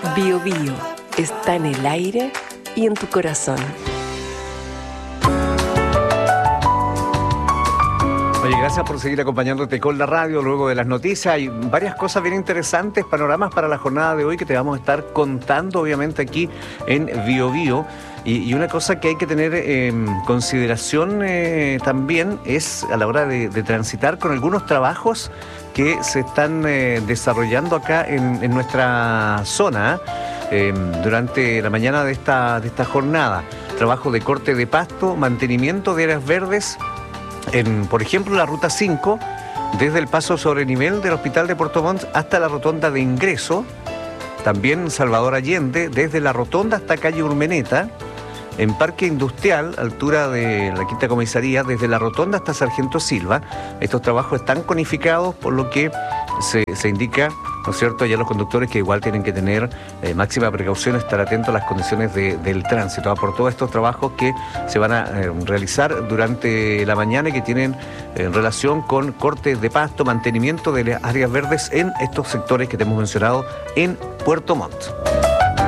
Bio Bio está en el aire y en tu corazón. Oye, gracias por seguir acompañándote con la radio luego de las noticias. Hay varias cosas bien interesantes, panoramas para la jornada de hoy que te vamos a estar contando, obviamente, aquí en Bio Bio. Y una cosa que hay que tener en consideración también es a la hora de transitar con algunos trabajos que se están desarrollando acá en nuestra zona durante la mañana de esta jornada. Trabajo de corte de pasto, mantenimiento de áreas verdes, por ejemplo, la ruta 5, desde el paso sobre nivel del Hospital de Puerto Montt hasta la rotonda de ingreso. También Salvador Allende, desde la rotonda hasta calle Urmeneta. En Parque Industrial, altura de la Quinta Comisaría, desde la rotonda hasta Sargento Silva. Estos trabajos están conificados, por lo que se indica, ¿no es cierto?, ya los conductores que igual tienen que tener máxima precaución, estar atentos a las condiciones del tránsito, por todos estos trabajos que se van a realizar durante la mañana y que tienen relación con cortes de pasto, mantenimiento de las áreas verdes en estos sectores que te hemos mencionado en Puerto Montt.